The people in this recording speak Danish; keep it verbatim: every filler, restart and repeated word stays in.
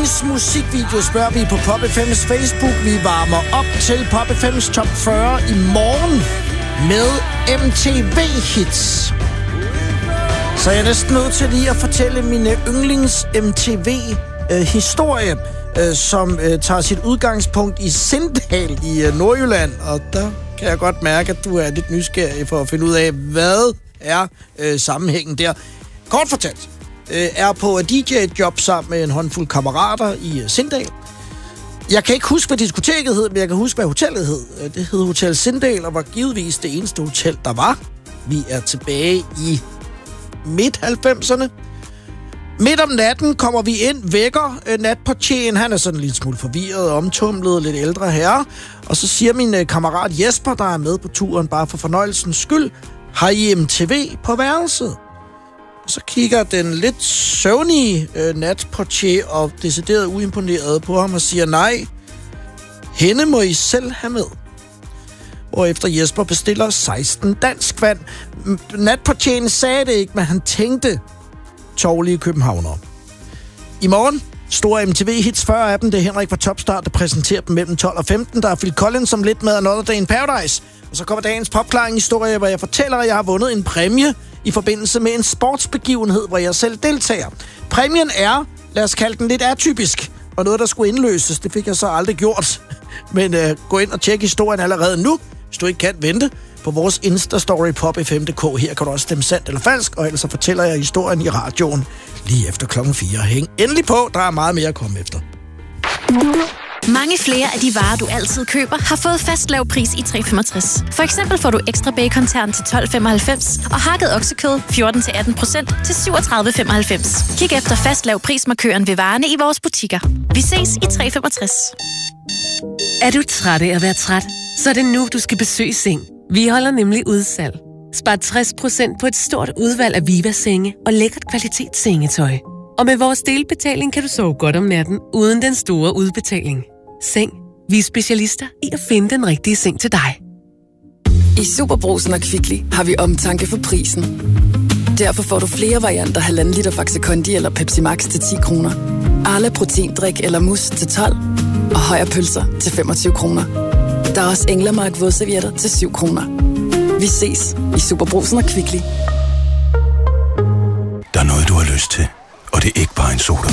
yndlingsmusikvideo, spørger vi på Pop F M's Facebook. Vi varmer op til Pop F M's top fyrre i morgen med M T V-hits. Så jeg er næsten nødt til lige at fortælle mine yndlings M T V-historie, øh, som øh, tager sit udgangspunkt i Sindal i øh, Nordjylland. Og der kan jeg godt mærke, at du er lidt nysgerrig for at finde ud af, hvad er øh, sammenhængen der. Kort fortalt, øh, er på D J-job sammen med en håndfuld kammerater i øh, Sindal. Jeg kan ikke huske, hvad diskoteket hed, men jeg kan huske, hvad hotellet hed. Det hed Hotel Sindal, og var givetvis det eneste hotel, der var. Vi er tilbage i midt halvfemserne. Midt om natten kommer vi ind, vækker øh, natportieren. Han er sådan lidt smule forvirret, omtumlet, lidt ældre herre. Og så siger min øh, kammerat Jesper, der er med på turen, bare for fornøjelsens skyld, har I M T V på værelset? Og så kigger den lidt søvnige øh, natportier og decideret uimponeret på ham og siger, nej, hende må I selv have med. Hvorefter Jesper bestiller seksten dansk vand. Natportieren sagde det ikke, men han tænkte tovlige københavnere. I morgen, store M T V-hits, fyrre af dem. Det er Henrik fra Topstart, der præsenterer dem mellem tolv og femten. Der er Phil Collins som lidt med Another Day in Paradise. Og så kommer dagens popklaring-historie, hvor jeg fortæller, at jeg har vundet en præmie i forbindelse med en sportsbegivenhed, hvor jeg selv deltager. Præmien er, lad os kalde den lidt atypisk, og noget, der skulle indløses. Det fik jeg så aldrig gjort. Men øh, gå ind og tjek historien allerede nu, hvis du ikke kan vente, på vores Insta-story pop f m punktum d k. Her kan du også stemme sandt eller falsk, og ellers så fortæller jeg historien i radioen lige efter klokken fire. Hæng endelig på, der er meget mere at komme efter. Mange flere af de varer, du altid køber, har fået fast lav pris i tre femogtres. For eksempel får du ekstra bacon-tern til tolv femoghalvfems og hakket oksekød fjorten til atten procent til syvogtredive femoghalvfems. Kig efter fast lav prismarkøren ved varerne i vores butikker. Vi ses i tre femogtres. Er du træt af at være træt? Så er det nu, du skal besøge Seng. Vi holder nemlig udsalg. Spar tres procent på et stort udvalg af Viva-senge og lækkert kvalitetssengetøj. Og med vores delbetaling kan du sove godt om natten, uden den store udbetaling. Seng. Vi er specialister i at finde den rigtige seng til dig. I Superbrugsen og Kvickly har vi omtanke for prisen. Derfor får du flere varianter halvanden liter Faxe Kondi eller Pepsi Max til ti kroner. Arla proteindrik eller mus til tolv. Og Højer pølser til femogtyve kroner. Der er også Englemark vådservietter til syv kroner. Vi ses i Superbrugsen og Kvickly. Der er noget, du har lyst til, og det er ikke bare en soda.